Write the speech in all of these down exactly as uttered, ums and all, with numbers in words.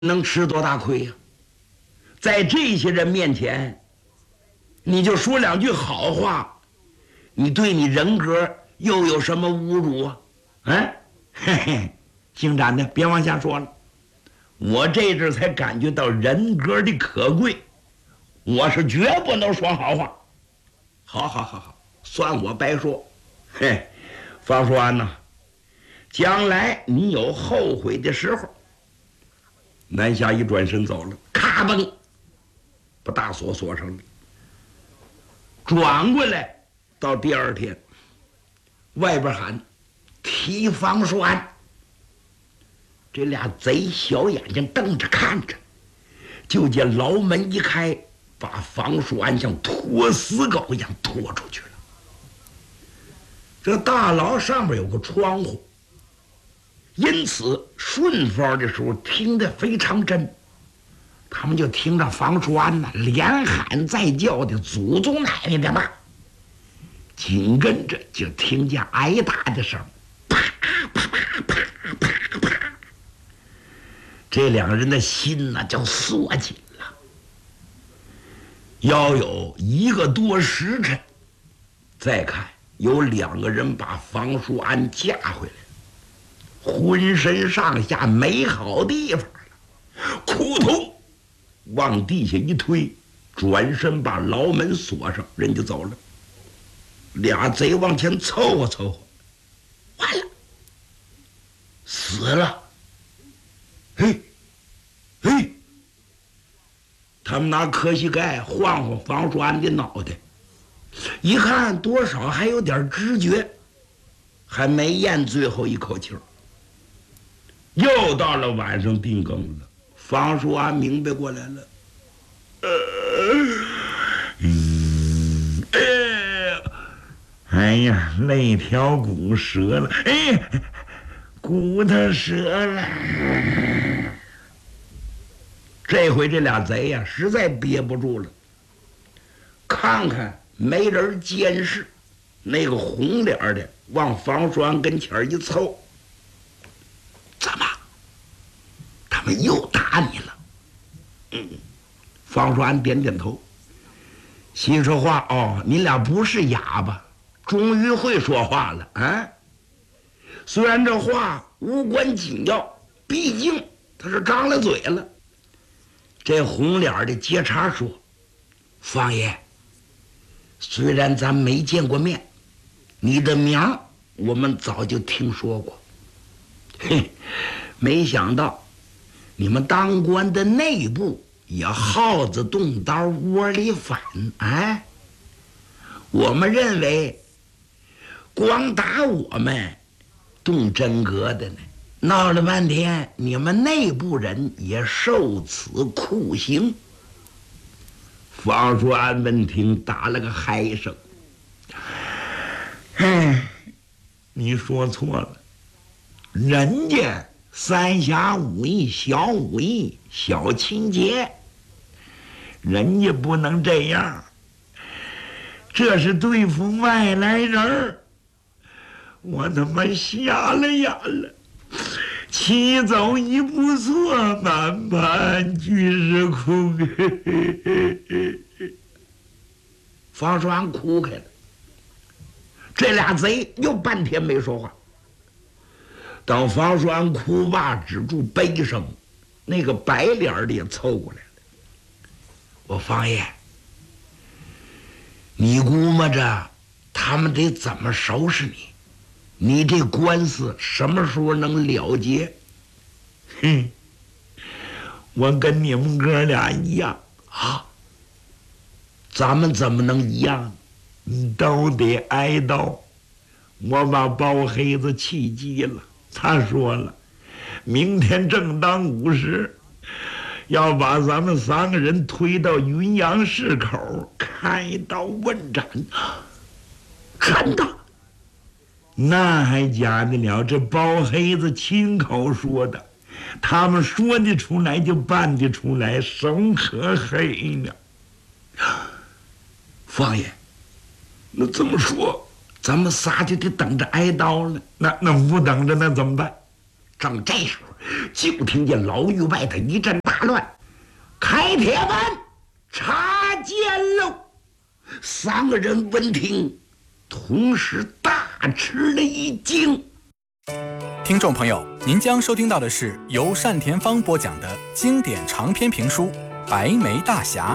能吃多大亏呀、啊？在这些人面前，你就说两句好话，你对你人格又有什么侮辱啊？哎，嘿嘿，姓展的，别往下说了。我这阵才感觉到人格的可贵，我是绝不能说好话。好好好好，算我白说。嘿，方叔安呐，将来你有后悔的时候。南下一转身走了，咔嘣，把大锁锁上了。转过来，到第二天，外边喊提方叔安。这俩贼小眼睛瞪着看着，就见牢门一开，把方叔安像拖死狗一样拖出去了。这大牢上面有个窗户，因此顺风的时候听得非常真。他们就听着方叔安呐连喊再叫的祖宗奶奶的骂，紧跟着就听见挨打的声，啪啪啪啪啪啪。这两个人的心呐就缩紧了。要有一个多时辰，再看有两个人把方叔安架回来，浑身上下没好地方了，扑通往地下一推，转身把牢门锁上，人就走了。俩贼往前凑合凑合，完了，死了。嘿，嘿，他们拿磕膝盖晃晃方叔安的脑袋，一看多少还有点知觉，还没咽最后一口气儿。又到了晚上定更了，方叔安明白过来了，呃，嗯，哎，哎呀，肋条骨折了，哎，骨头折了。这回这俩贼呀、啊，实在憋不住了，看看没人监视，那个红脸的往方叔安跟前一凑，怎么？他们又打你了？嗯，方叔安点点头，心说话哦，你俩不是哑巴，终于会说话了啊！虽然这话无关紧要，毕竟他是张了嘴了。这红脸的接茬说：“方爷，虽然咱没见过面，你的名我们早就听说过。嘿，没想到你们当官的内部也耗子动刀窝里反，哎，我们认为光打我们动真格的呢，闹了半天你们内部人也受此酷刑。”方叔安闻听打了个嗨声：“哎，你说错了，人家三侠五义小武艺小情节，人家不能这样，这是对付外来人儿。我他妈瞎了眼了，棋走一步错，满盘俱是空。”方叔安哭开了。这俩贼又半天没说话。等方叔安哭罢止住悲声，那个白脸的也凑过来了：“我方爷，你估摸着他们得怎么收拾你？你这官司什么时候能了结？”“哼，我跟你们哥俩一样啊。咱们怎么能一样？都得挨刀。我把包黑子气急了，他说了，明天正当午时要把咱们三个人推到云阳市口开刀问斩。”“真的？”“那还假的了？这包黑子亲口说的，他们说得出来就办得出来，什可黑呢？”“方爷，那这么说，咱们仨就得等着挨刀了。”“那那不等着那怎么办？”“正这时候， 就听见牢狱外头一阵大乱，开铁门，插剑喽！三个人闻听，同时大吃了一惊。 听众朋友，您将收听到的是由单田芳播讲的经典长篇评书《白眉大侠》。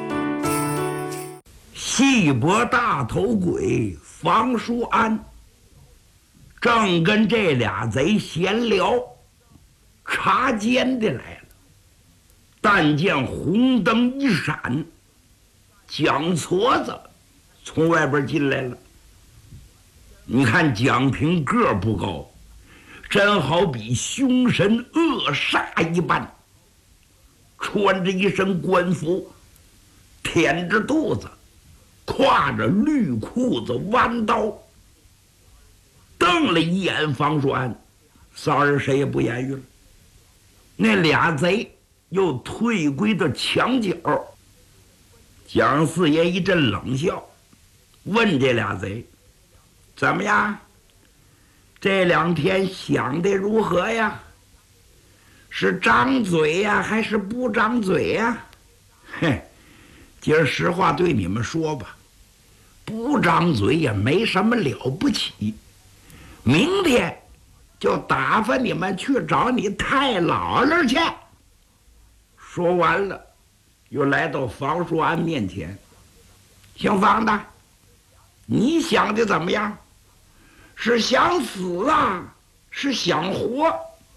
细脖大头鬼房叔安正跟这俩贼闲聊，插尖的来了。但见红灯一闪，蒋矬子从外边进来了。你看蒋平个不高，真好比凶神恶煞一般，穿着一身官服，腆着肚子，挎着绿裤子弯刀，瞪了一眼房叔安，仨人谁也不言语了。那俩贼又退归到墙角。蒋四爷一阵冷笑，问这俩贼：“怎么样？这两天想的如何呀？是张嘴呀，还是不张嘴呀？”嘿，今儿实话对你们说吧，不张嘴也没什么了不起。明天就打发你们去找你太姥姥去。说完了，又来到房叔安面前：“姓房的，你想的怎么样？是想死啊，是想活？”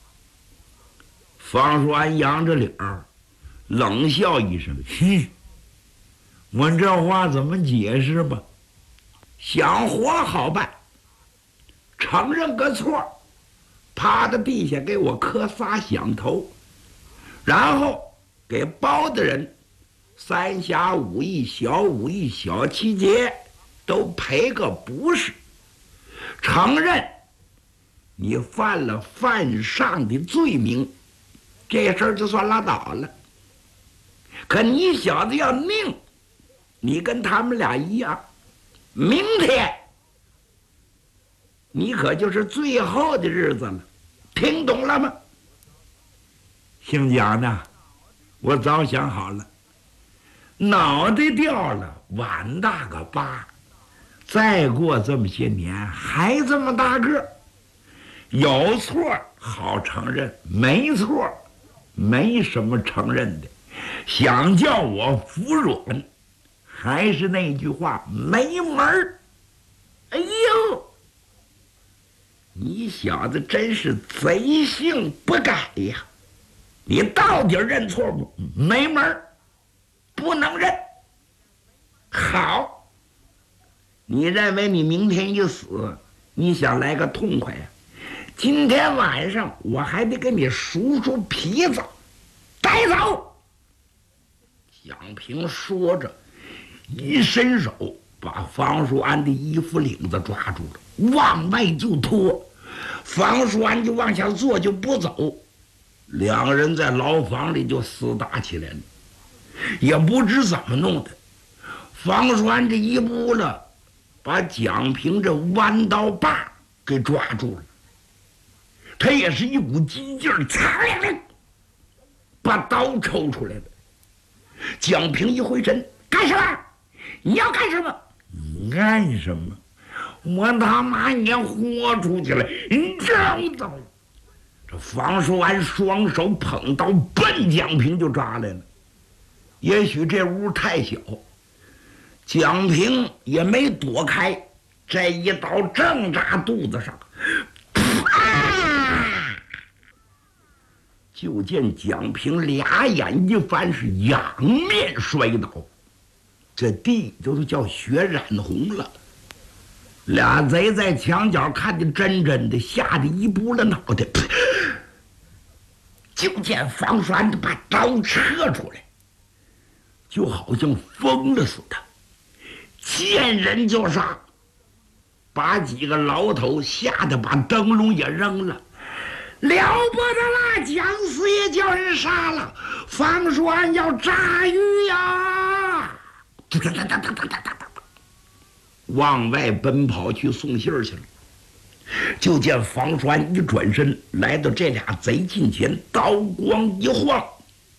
房叔安扬着脸儿，冷笑一声：“哼，我这话怎么解释吧？想活好办，承认个错，趴在地下给我磕仨响头，然后给包大人三侠五义、小五义、小七节都赔个不是，承认你犯了犯上的罪名，这事儿就算拉倒了。可你小子要宁，你跟他们俩一样，明天你可就是最后的日子了，听懂了吗？”姓蒋的，我早想好了，脑袋掉了碗大个疤，再过这么些年还这么大个，有错好承认，没错没什么承认的。想叫我服软，还是那句话，没门儿。哎呦，你小子真是贼性不改呀！你到底认错不？没门儿，不能认。好，你认为你明天一死，你想来个痛快呀？今天晚上我还得给你数数皮子，带走。蒋平说着，一伸手把房叔安的衣服领子抓住了，往外就拖。房叔安就往下坐，就不走。两个人在牢房里就厮打起来了，也不知怎么弄的。房叔安这一扑了，把蒋平这弯刀把给抓住了。他也是一股激劲儿，擦亮亮把刀抽出来了。蒋平一回身：“干什么？你要干什么？你干什么？我他妈你豁出去了！你知道！”这房叔安双手捧刀奔蒋平就扎来了。也许这屋太小，蒋平也没躲开，这一刀正扎肚子上，啪！就见蒋平俩眼一翻，是仰面摔倒，这地都叫血染红了。俩贼在墙角看得真真的，吓得一扑了脑袋。就见房叔安把刀撤出来，就好像疯了似的，见人就杀，把几个牢头吓得把灯笼也扔了。了不得了，蒋四爷叫人杀了，房叔安要炸狱呀！往外奔跑去送信儿去了。 就见方栓一转身来到这俩贼近前，刀光一晃，